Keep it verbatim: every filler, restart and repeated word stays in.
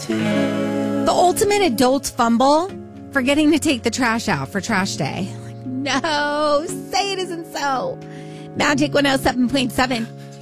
The ultimate adult fumble, forgetting to take the trash out for trash day. No, say it isn't so. Magic one oh seven point seven.